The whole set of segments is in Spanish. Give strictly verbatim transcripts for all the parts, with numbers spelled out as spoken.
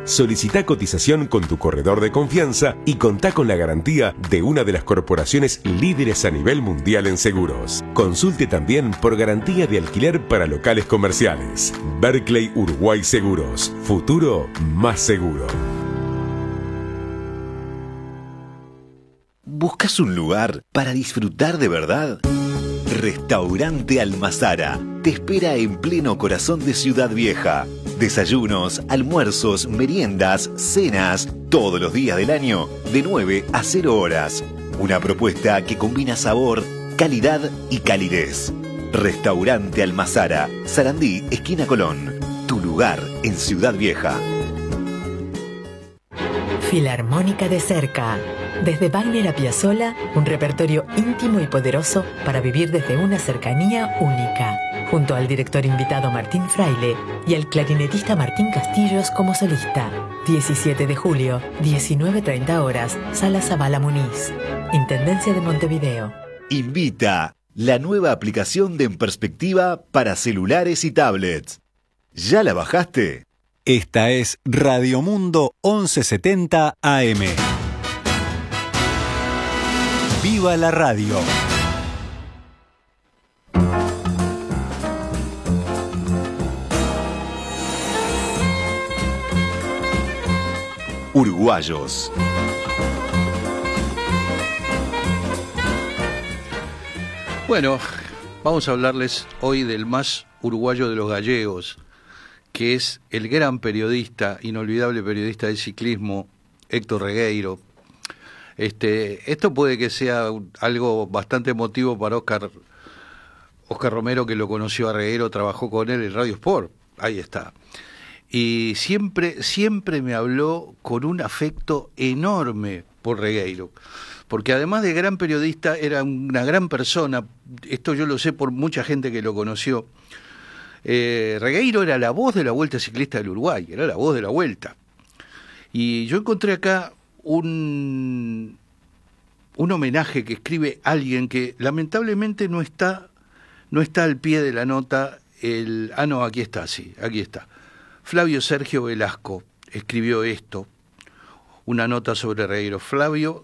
Solicita cotización con tu corredor de confianza y contá con la garantía de una de las corporaciones líderes a nivel mundial en seguros. Consulte también por garantía de alquiler para locales comerciales. Berkeley Uruguay Seguros. Futuro más seguro. ¿Buscas un lugar para disfrutar de verdad? Restaurante Almazara te espera en pleno corazón de Ciudad Vieja. Desayunos, almuerzos, meriendas, cenas, todos los días del año, de nueve a cero horas. Una propuesta que combina sabor, calidad y calidez. Restaurante Almazara, Sarandí, esquina Colón. Tu lugar en Ciudad Vieja. Filarmónica de cerca. Desde Wagner a Piazzolla, un repertorio íntimo y poderoso para vivir desde una cercanía única. Junto al director invitado Martín Fraile y al clarinetista Martín Castillos como solista. diecisiete de julio, diecinueve treinta horas, Sala Zabala Muniz. Intendencia de Montevideo. Invita la nueva aplicación de En Perspectiva para celulares y tablets. ¿Ya la bajaste? Esta es Radio Mundo once setenta A M. ¡Viva la radio! Uruguayos. Bueno, vamos a hablarles hoy del más uruguayo de los gallegos, que es el gran periodista, inolvidable periodista de ciclismo, Héctor Regueiro. Este, esto puede que sea algo bastante emotivo para Oscar, Oscar Romero, que lo conoció a Regueiro, trabajó con él en Radio Sport, ahí está. Y siempre, siempre me habló con un afecto enorme por Regueiro, porque además de gran periodista, era una gran persona. Esto yo lo sé por mucha gente que lo conoció. Eh, Regueiro era la voz de la Vuelta Ciclista del Uruguay, era la voz de la Vuelta. Y yo encontré acá un, un homenaje que escribe alguien que lamentablemente no está, no está al pie de la nota. El, ah, no, aquí está, sí, aquí está. Flavio Sergio Velasco escribió esto, una nota sobre Regueiro. Flavio,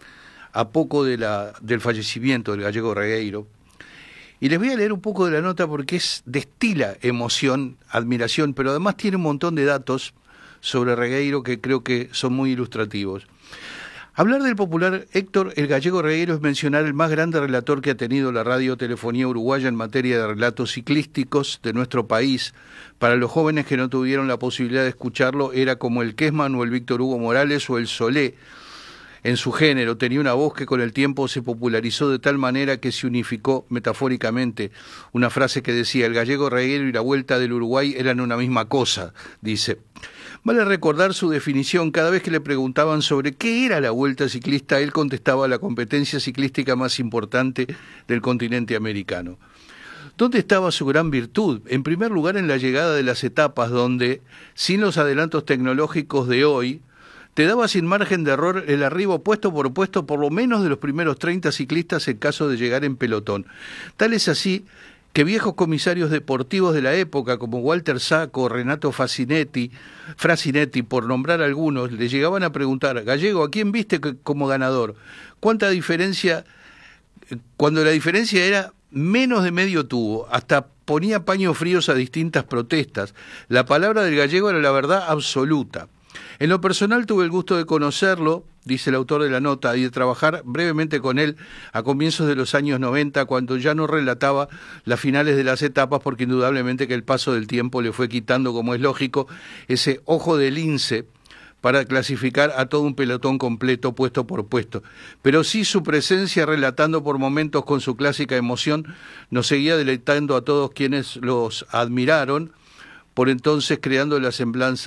a poco de la, del fallecimiento del gallego Regueiro, y les voy a leer un poco de la nota porque es destila emoción, admiración, pero además tiene un montón de datos sobre Regueiro que creo que son muy ilustrativos. Hablar del popular Héctor el Gallego Regueiro es mencionar el más grande relator que ha tenido la radiotelefonía uruguaya en materia de relatos ciclísticos de nuestro país. Para los jóvenes que no tuvieron la posibilidad de escucharlo, era como el Kesman o el Víctor Hugo Morales o el Solé. En su género tenía una voz que con el tiempo se popularizó de tal manera que se unificó metafóricamente. Una frase que decía: el Gallego Regueiro y la Vuelta del Uruguay eran una misma cosa, dice. Vale recordar su definición. Cada vez que le preguntaban sobre qué era la Vuelta Ciclista, él contestaba: la competencia ciclística más importante del continente americano. ¿Dónde estaba su gran virtud? En primer lugar, en la llegada de las etapas, donde, sin los adelantos tecnológicos de hoy, te daba sin margen de error el arribo puesto por puesto por lo menos de los primeros treinta ciclistas en caso de llegar en pelotón. Tal es así que viejos comisarios deportivos de la época, como Walter Sacco, Renato Frasinetti, Frasinetti, por nombrar algunos, le llegaban a preguntar: Gallego, ¿a quién viste como ganador? ¿Cuánta diferencia? Cuando la diferencia era menos de medio tubo, hasta ponía paños fríos a distintas protestas. La palabra del gallego era la verdad absoluta. En lo personal tuve el gusto de conocerlo, dice el autor de la nota, y de trabajar brevemente con él a comienzos de los años noventa, cuando ya no relataba las finales de las etapas, porque indudablemente que el paso del tiempo le fue quitando, como es lógico, ese ojo de lince para clasificar a todo un pelotón completo puesto por puesto. Pero sí su presencia, relatando por momentos con su clásica emoción, nos seguía deleitando a todos quienes los admiraron, por entonces creando la semblanza.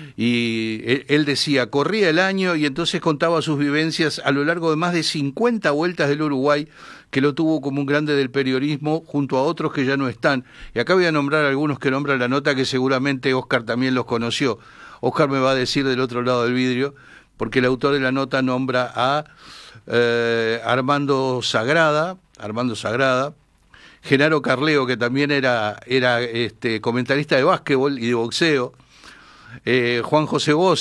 Y él decía, corría el año y entonces contaba sus vivencias a lo largo de más de cincuenta vueltas del Uruguay, que lo tuvo como un grande del periodismo junto a otros que ya no están. Y acá voy a nombrar algunos que nombra la nota, que seguramente Oscar también los conoció. Oscar me va a decir del otro lado del vidrio, porque el autor de la nota nombra a eh, Armando Sagrada, Armando Sagrada, Genaro Carleo, que también era, era este, comentarista de básquetbol y de boxeo, eh, Juan José Bosch,